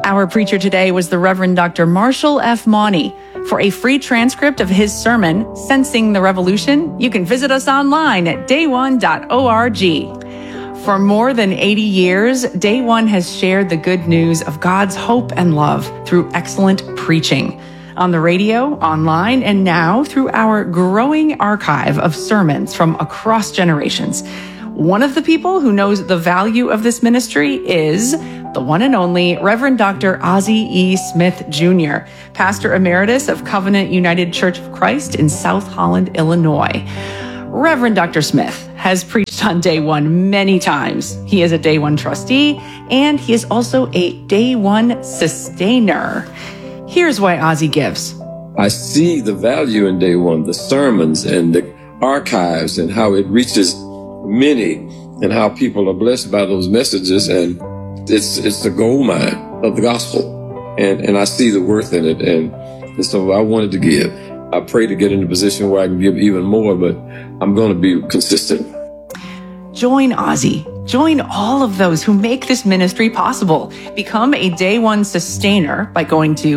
Our preacher today was the Reverend Dr. Marshall F. Mauney. For a free transcript of his sermon, Sensing the Revolution, you can visit us online at dayone.org. For more than 80 years, Day One has shared the good news of God's hope and love through excellent preaching. On the radio, online, and now through our growing archive of sermons from across generations. One of the people who knows the value of this ministry is the one and only Reverend Dr. Ozzie E. Smith, Jr., Pastor Emeritus of Covenant United Church of Christ in South Holland, Illinois. Reverend Dr. Smith has preached on Day One many times. He is a Day One trustee, and he is also a Day One sustainer. Here's why Ozzie gives. I see the value in Day One, the sermons and the archives and how it reaches many and how people are blessed by those messages. And it's the gold mine of the gospel. And I see the worth in it. And so I wanted to give. I pray to get in a position where I can give even more, but I'm going to be consistent. Join Ozzie. Join all of those who make this ministry possible. Become a Day One sustainer by going to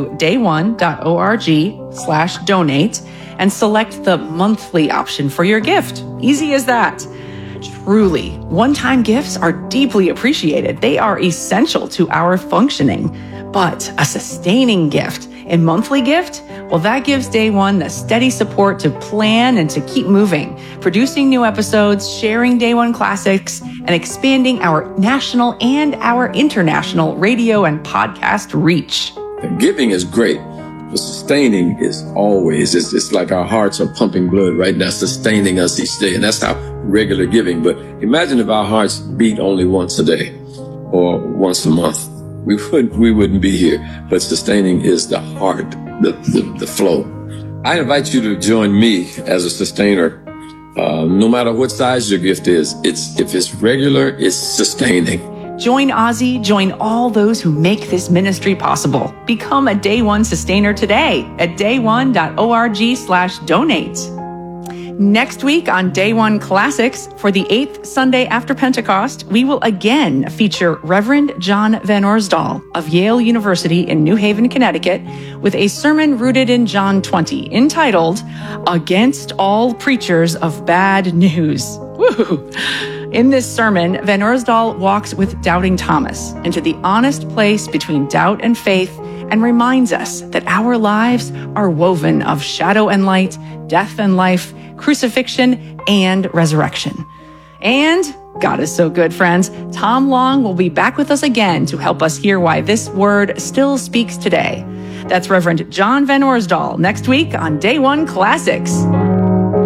dayone.org/donate and select the monthly option for your gift. Easy as that. Truly, one-time gifts are deeply appreciated. They are essential to our functioning. But a sustaining gift, a monthly gift, well, that gives Day One the steady support to plan and to keep moving, producing new episodes, sharing Day One classics, and expanding our national and our international radio and podcast reach. Giving is great, but sustaining is always, it's like our hearts are pumping blood right now, sustaining us each day. And that's how regular giving. But imagine if our hearts beat only once a day or once a month. We wouldn't be here. But sustaining is the heart, the flow. I invite you to join me as a sustainer. No matter what size your gift is, if it's regular, it's sustaining. Join Ozzie, join all those who make this ministry possible. Become a Day One sustainer today at dayone.org/donate. Next week on Day One Classics, for the 8th Sunday after Pentecost, we will again feature Reverend John Van Orsdal of Yale University in New Haven, Connecticut, with a sermon rooted in John 20, entitled, Against All Preachers of Bad News. Woo! In this sermon, Van Orsdal walks with doubting Thomas into the honest place between doubt and faith and reminds us that our lives are woven of shadow and light, death and life, crucifixion and resurrection. And God is so good, friends. Tom Long will be back with us again to help us hear why this word still speaks today. That's Reverend John Van Orsdal next week on Day One Classics.